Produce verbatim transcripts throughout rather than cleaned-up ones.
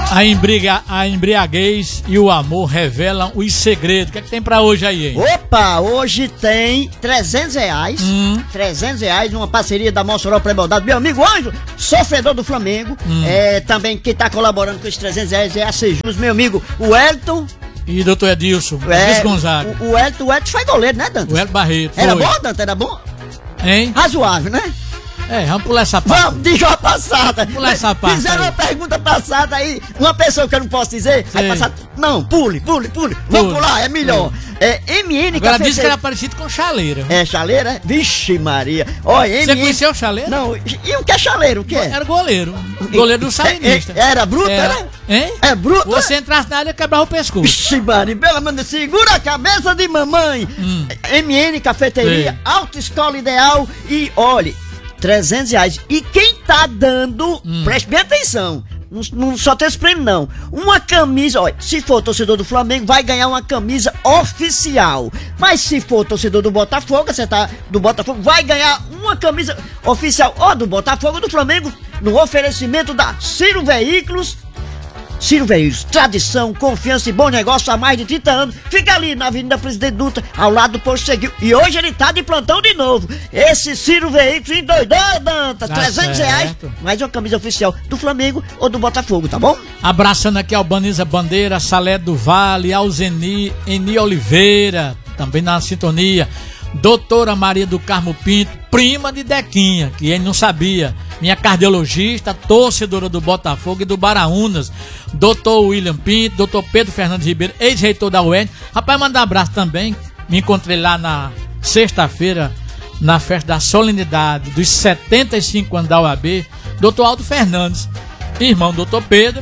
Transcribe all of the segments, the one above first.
A, embriga, a embriaguez e o amor revelam os segredos. O que é que tem pra hoje aí, hein? Opa, hoje tem trezentos reais. Hum. trezentos reais, uma parceria da Mossoró Pré-Moldado. Meu amigo Anjo, sofredor do Flamengo. Hum. É, também quem tá colaborando com esses trezentos reais é a Sejus, meu amigo, o Elton. E doutor Edilson, é, Edilson Gonzaga. O, o Elton, o Elton foi goleiro, né, Dantas? O Elton Barreto. Era foi. bom, Dantas? Era bom? Hein? Razoável, né? É, vamos pular essa parte. Vamos, diz uma passada. Pular essa parte. Fizeram aí. uma pergunta passada aí, uma pessoa que eu não posso dizer. Aí passada, não, pule, pule, pule. pule. Vamos pular, é melhor. Pule. É M N Agora disse que era parecido com chaleira. É, chaleira? É? Vixe Maria. Olha, M N... Você conheceu o chaleiro? Não, e o que é chaleiro? O que é? Era goleiro. Goleiro do salinista. É, é, era bruto, era? era? Hein? É bruto? Você entrasse na área e quebrava o pescoço. Vixe Maria, pelo menos segura a cabeça de mamãe. Hum. M N Cafeteria, Sim. Autoescola Ideal e, olha, trezentos reais. E quem tá dando, hum. preste bem atenção, não, não só tem esse prêmio não, uma camisa, olha, se for torcedor do Flamengo, vai ganhar uma camisa oficial. Mas se for torcedor do Botafogo, você tá do Botafogo, vai ganhar uma camisa oficial ou do Botafogo ou do Flamengo, no oferecimento da Ciro Veículos. Ciro Veículos, tradição, confiança e bom negócio há mais de trinta anos. Fica ali na Avenida Presidente Dutra, ao lado do posto Seguil. E hoje ele tá de plantão de novo. Esse Ciro Veículos endoidou, Danta. Tá trezentos reais, mais uma camisa oficial do Flamengo ou do Botafogo, tá bom? Abraçando aqui a Albaniza Bandeira, Salé do Vale, Alzeni, Eni Oliveira, também na sintonia. Doutora Maria do Carmo Pinto, prima de Dequinha, que ele não sabia. Minha cardiologista, torcedora do Botafogo e do Baraunas. Doutor William Pinto, doutor Pedro Fernandes Ribeiro, ex-reitor da U E N. Rapaz, mandar um abraço também. Me encontrei lá na sexta-feira, na festa da solenidade dos setenta e cinco anos da U A B. Doutor Aldo Fernandes, irmão do doutor Pedro,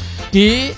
que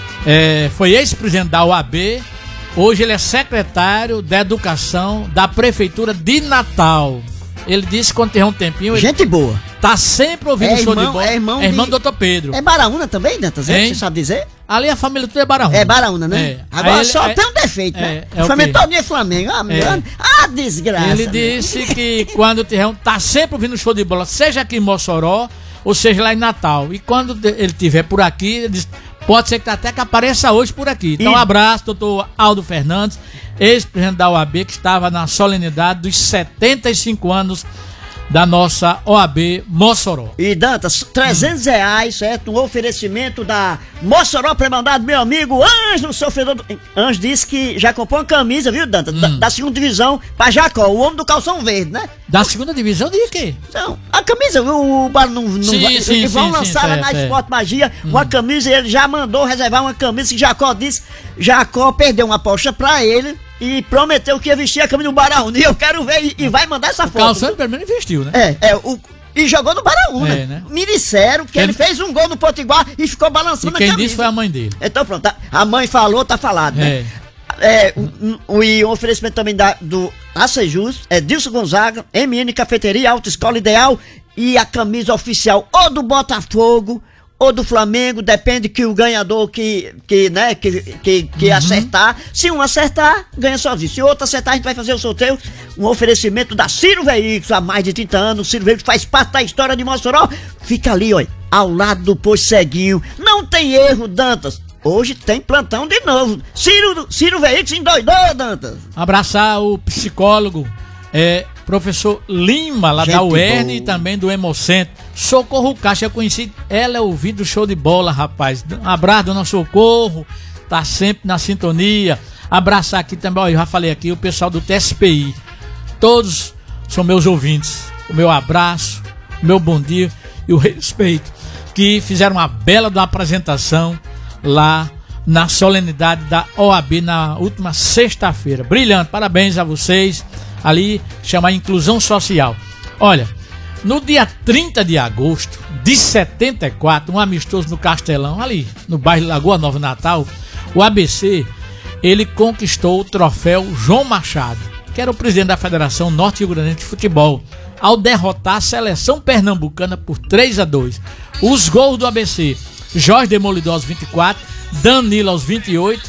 é, foi ex-presidente da U A B. Hoje ele é secretário da Educação da Prefeitura de Natal. Ele disse que quando tiver um tempinho... Gente ele boa. Tá sempre ouvindo é show irmão, de bola. É irmão, é irmão de... do doutor Pedro. É Baraúna também, Dantas? Você sabe dizer? Ali a família toda é Baraúna. É Baraúna, né? É. Agora ele, só é, tem um defeito, é, né? É, é o Flamengo todo dia é Flamengo. Ah, meu, é. ah, desgraça. Ele disse que quando tiver um... Tá sempre ouvindo show de bola, seja aqui em Mossoró, ou seja lá em Natal. E quando ele estiver por aqui, ele diz... Pode ser que até que apareça hoje por aqui. Então, um abraço, doutor Aldo Fernandes, ex-presidente da O A B, que estava na solenidade dos setenta e cinco anos da nossa O A B Mossoró. E Dantas, trezentos reais, certo? Um oferecimento da Mossoró Pré-Mandado, meu amigo Anjo, sofredor do... Anjo disse que já comprou uma camisa, viu, Dantas? Hum. Da, da segunda divisão pra Jacó, o homem do calção verde, né? Da segunda divisão de quê? Não, a camisa, o Bar não, não sim, vai. Sim, eles vão sim, lançar sim, lá certo, na certo. Esporte Magia hum. uma camisa, ele já mandou reservar uma camisa que Jacó disse. Jacó perdeu uma aposta pra ele e prometeu que ia vestir a camisa do Baraúna. E eu quero ver, e, e vai mandar essa o foto. O calção pelo menos investiu, né? É, é, o. E jogou no Baraúna. É, né? Me disseram que quem... ele fez um gol no Potiguar e ficou balançando e quem a camisa. disse foi a mãe dele. Então pronto, a mãe falou, tá falado, né? É. É, um, um, e um oferecimento também da, do Acejus, é Dilson Gonzaga, M N Cafeteria, Autoescola Ideal e a camisa oficial ou do Botafogo ou do Flamengo, depende que o ganhador que, que, né, que, que, que uhum. acertar. Se um acertar, ganha sozinho. Se outro acertar, a gente vai fazer o sorteio. Um oferecimento da Ciro Veículos, há mais de trinta anos. Ciro Veículos faz parte da história de Mossoró. Fica ali, ó, ao lado do posto Ceguinho. Não tem erro, Dantas. Hoje tem plantão de novo. Ciro, Ciro Veículos endoidou, Dantas. Abraçar o psicólogo, é, professor Lima, lá Gente da U E N boa. E também do Hemocentro. Socorro Caixa, eu conheci ela, eu ouvi do show de bola, rapaz. Um abraço, dona Socorro, tá sempre na sintonia. Abraçar aqui também, ó, eu já falei aqui, o pessoal do T S P I. Todos são meus ouvintes. O meu abraço, o meu bom dia e o respeito. Que fizeram uma bela da apresentação lá na solenidade da O A B na última sexta-feira. Brilhante, parabéns a vocês. Ali chama Inclusão Social. Olha, no dia trinta de agosto de setenta e quatro, um amistoso no Castelão, ali no bairro Lagoa Nova, Natal, o A B C, ele conquistou o troféu João Machado, que era o presidente da Federação Norte Rio Grande de Futebol, ao derrotar a seleção pernambucana por três a dois. Os gols do A B C: Jorge Demolidor aos vinte e quatro, Danilo aos vinte e oito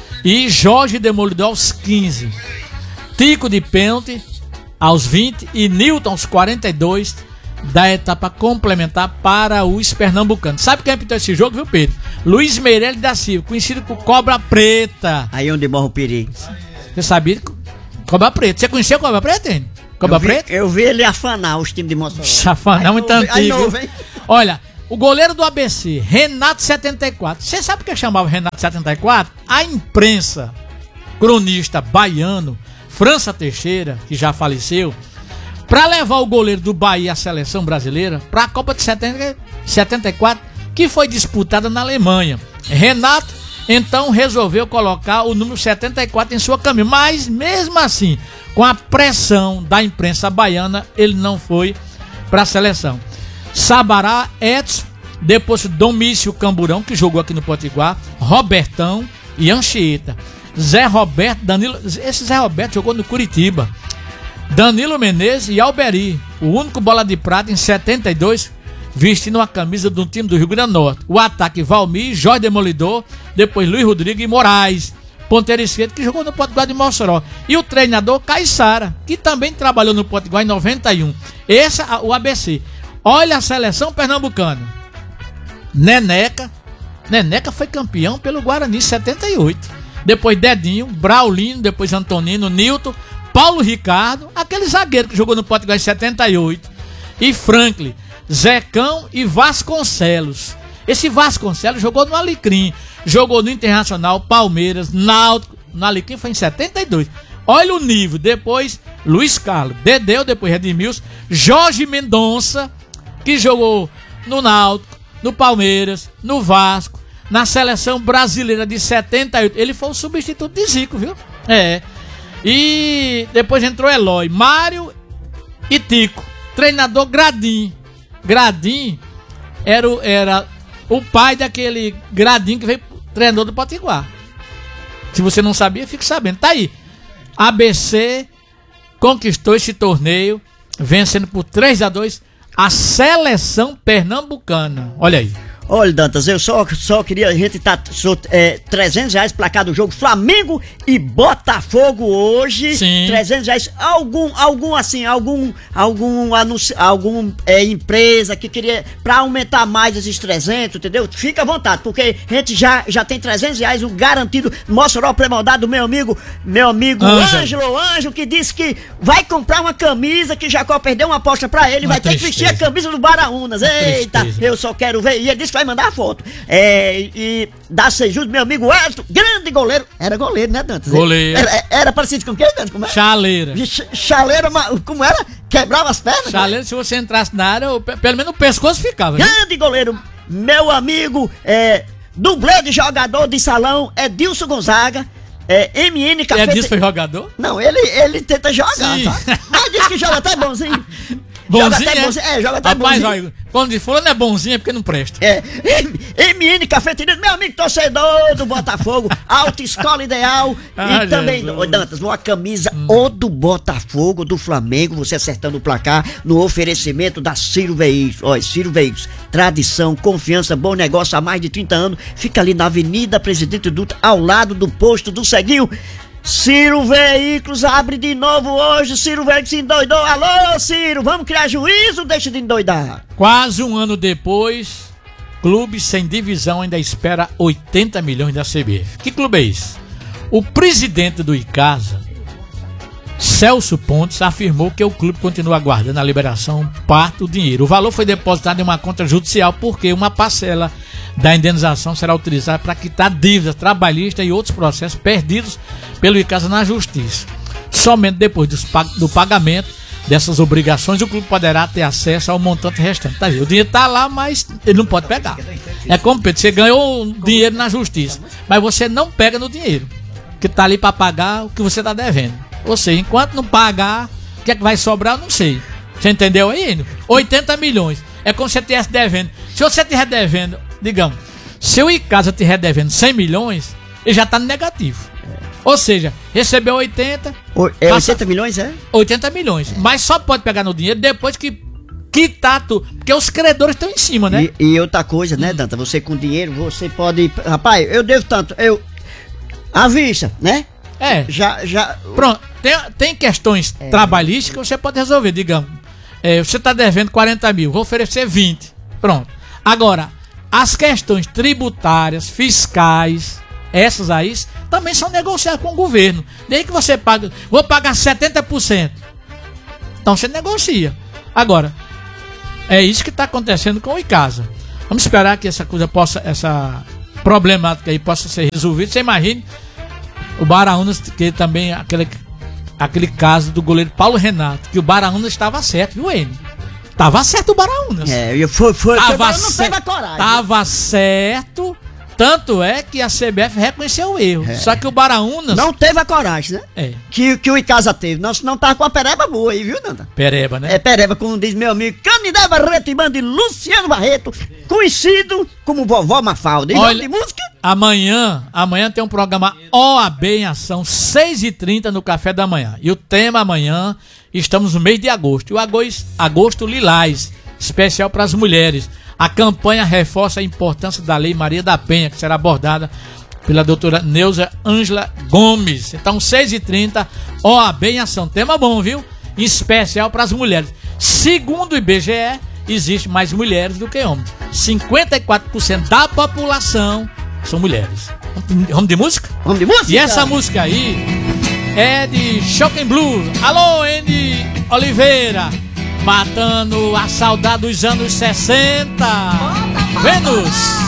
e Jorge Demolidor aos quinze. Tico de pênalti aos vinte e Nilton aos quarenta e dois da etapa complementar para os pernambucanos. Sabe quem apitou esse jogo, viu, Pedro? Luiz Meirelles da Silva, conhecido por Cobra Preta. Aí onde morre o perigo. Você sabia? Cobra Preta. Você conheceu Cobra Preta, hein? Cobra eu vi, Preta? Eu vi ele afanar os times de Mossoró. Afanar muito antigo. Aí novo, hein? Olha, o goleiro do A B C, Renato setenta e quatro. Você sabe o que chamava Renato setenta e quatro? A imprensa, cronista baiano, França Teixeira, que já faleceu, para levar o goleiro do Bahia à seleção brasileira para a Copa de setenta e quatro, que foi disputada na Alemanha. Renato, então, resolveu colocar o número setenta e quatro em sua camisa, mas mesmo assim, com a pressão da imprensa baiana, ele não foi para a seleção. Sabará, Edson, depois Domício Camburão, que jogou aqui no Potiguar, Robertão e Anchieta. Zé Roberto, Danilo, esse Zé Roberto jogou no Curitiba. Danilo Menezes e Alberi, o único bola de prata em setenta e dois, vestindo a camisa do time do Rio Grande do Norte. O ataque Valmir, Jorge Demolidor, depois Luiz Rodrigo e Moraes, ponteiro esquerdo, que jogou no Potiguar de Mossoró. E o treinador Caissara, que também trabalhou no Potiguar em noventa e um. Esse é o A B C. Olha a seleção pernambucana. Neneca, Neneca foi campeão pelo Guarani em setenta e oito. Depois Dedinho, Braulino, depois Antonino, Nilton, Paulo Ricardo, aquele zagueiro que jogou no Potiguar em setenta e oito, e Franklin, Zecão e Vasconcelos. Esse Vasconcelos jogou no Alecrim, jogou no Internacional, Palmeiras, Náutico, no Alecrim foi em setenta e dois. Olha o nível. Depois Luiz Carlos, Dedeu, depois Redmilson, Jorge Mendonça, que jogou no Náutico, no Palmeiras, no Vasco, na seleção brasileira de setenta e oito. Ele foi o substituto de Zico, viu? É. E depois entrou Eloy, Mário e Tico. Treinador Gradim. Gradim era, o- era o pai daquele Gradim que veio treinador do Potiguar. Se você não sabia, fique sabendo. Tá aí. A B C conquistou esse torneio, vencendo por três a dois a seleção pernambucana. Olha aí. Olha, Dantas, eu só, só queria, a gente tá so, é, trezentos reais pra cada jogo, Flamengo e Botafogo hoje. Sim. trezentos reais, algum, algum assim, algum, algum anúncio, algum é, empresa que queria, pra aumentar mais esses trezentos, entendeu? Fica à vontade, porque a gente já, já tem trezentos reais, o garantido, Mossoró pré-moldado do meu amigo, meu amigo Ângelo. Ângelo, Ângelo, que disse que vai comprar uma camisa, que Jacó perdeu uma aposta pra ele, Uma vai ter que vestir a tristeza. camisa do Baraunas. Eita, tristeza. eu só quero ver, e ele disse que vai mandar a foto. É, e da Sejus, meu amigo Elton, grande goleiro. Era goleiro, né, Dantas? Goleiro. Era, era parecido com quem, Dantas? Como era? Chaleira. Ch- Chaleira, ma- como era? Quebrava as pernas? Chaleira, se você entrasse na área, o pe- pelo menos o pescoço ficava. Né? Grande goleiro, meu amigo, é, dublê de jogador de salão, Edilson Gonzaga, é, M N E Café. Edilson foi jogador? Não, ele, ele tenta jogar, Sim. tá? Mas diz que joga até bonzinho. Bonzinho, joga até é? bonzinho. É, joga até Rapaz, bonzinho. olha, quando de fulano é bonzinho é porque não presta. É, M N Cafeteria, meu amigo torcedor do Botafogo, Autoescola Ideal Ah, e também, Jesus. ô, Dantas, uma camisa ou do Botafogo, do Flamengo, você acertando o placar, no oferecimento da Ciro Veículos. Olha, Ciro Veículos, tradição, confiança, bom negócio há mais de trinta anos, fica ali na Avenida Presidente Dutra, ao lado do posto do Seguinho. Ciro Veículos abre de novo hoje, Ciro Veículos se endoidou. Alô, Ciro, vamos criar juízo, deixa de endoidar. Quase um ano depois, clube sem divisão ainda espera oitenta milhões da C B F. Que clube é esse? O presidente do Icasa, Celso Pontes, afirmou que o clube continua aguardando a liberação parte do dinheiro. O valor foi depositado em uma conta judicial porque uma parcela da indenização será utilizada para quitar dívidas trabalhistas e outros processos perdidos pelo Icasa na justiça. Somente depois dos pag- do pagamento dessas obrigações o clube poderá ter acesso ao montante restante. Tá aí, o dinheiro está lá, mas ele não pode pegar. É como, Pedro, você ganhou dinheiro na justiça, mas você não pega no dinheiro que está ali para pagar o que você está devendo. Ou seja, enquanto não pagar, o que é que vai sobrar, eu não sei. Você entendeu aí? oitenta milhões. É como se você estivesse devendo. Se você estiver devendo, digamos, se o Icasa estiver devendo cem milhões, ele já está no negativo. Ou seja, recebeu oitenta, O- É passa- oitenta milhões, é? oitenta milhões. Mas só pode pegar no dinheiro depois que quitar tudo. Porque os credores estão em cima, né? E, e outra coisa, né, Danta? Você com dinheiro, você pode. Rapaz, eu devo tanto. Eu. À vista, né? É. Já. já Pronto, tem, tem questões É. trabalhistas que você pode resolver, digamos. é, você está devendo quarenta mil, vou oferecer vinte. Pronto. Agora, as questões tributárias, fiscais, essas aí, também são negociadas com o governo. Desde que você paga, vou pagar setenta por cento. Então você negocia. Agora, é isso que está acontecendo com o Icasa. Vamos esperar que essa coisa possa, essa problemática aí possa ser resolvida. Você imagine o Baraunas, que também, aquele, aquele caso do goleiro Paulo Renato, que o Baraunas estava certo, viu, N? Tava certo o Baraunas. É, foi, foi, tava foi, não teve a coragem. Tava certo, tanto é que a C B F reconheceu o erro. É. Só que o Baraunas... Não teve a coragem, né? É. Que, que o Icasa teve. Nós não tava com a pereba boa aí, viu, Nanda? Pereba, né? É pereba, como diz meu amigo Canidé Barreto e banda de Luciano Barreto, conhecido como Vovó Mafalda. E olha, de música? Amanhã, amanhã tem um programa O A B em Ação, seis e trinta no Café da Manhã. E o tema amanhã, estamos no mês de agosto. E o agosto, agosto lilás, especial para as mulheres. A campanha reforça a importância da Lei Maria da Penha, que será abordada pela doutora Neuza Ângela Gomes. Então, seis e trinta, O A B em Ação. Tema bom, viu? Especial para as mulheres. Segundo o I B G E, existe mais mulheres do que homens. cinquenta e quatro por cento da população são mulheres. Vamos de música? Vamos de música? E essa música aí é de Shock and Blue. Alô, Andy Oliveira. Matando a saudade dos anos sessenta. Vênus.